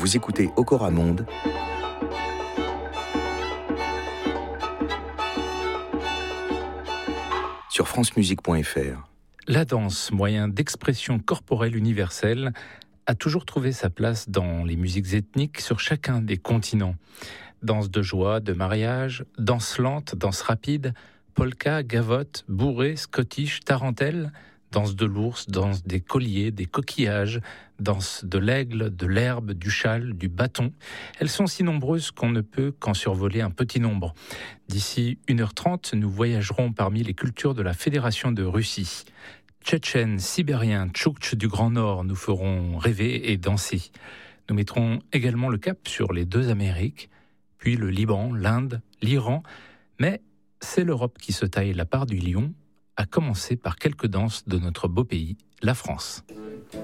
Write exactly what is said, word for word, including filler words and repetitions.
Vous écoutez Okora Monde sur france musique point f r. La danse, moyen d'expression corporelle universelle, a toujours trouvé sa place dans les musiques ethniques sur chacun des continents. Danse de joie, de mariage, danse lente, danse rapide, polka, gavotte, bourrée, scottish, tarentelle, danse de l'ours, danse des colliers, des coquillages, danse de l'aigle, de l'herbe, du châle, du bâton. Elles sont si nombreuses qu'on ne peut qu'en survoler un petit nombre. D'ici une heure trente, nous voyagerons parmi les cultures de la Fédération de Russie. Tchétchènes, Sibériens, Tchoukches du Grand Nord nous feront rêver et danser. Nous mettrons également le cap sur les deux Amériques, puis le Liban, l'Inde, l'Iran. Mais c'est l'Europe qui se taille la part du lion, à commencer par quelques danses de notre beau pays, la France.